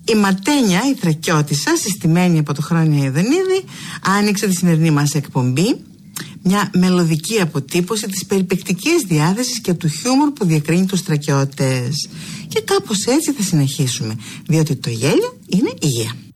Η Ματένια, η Θρακιώτισσα, συστημένη από το Χρόνια Ιδονίδη, άνοιξε τη σημερινή μας εκπομπή. Μια μελωδική αποτύπωση της περιπαικτικής διάθεσης και του χιούμορ που διακρίνει τους Θρακιώτες. Και κάπως έτσι θα συνεχίσουμε, διότι το γέλιο είναι υγεία.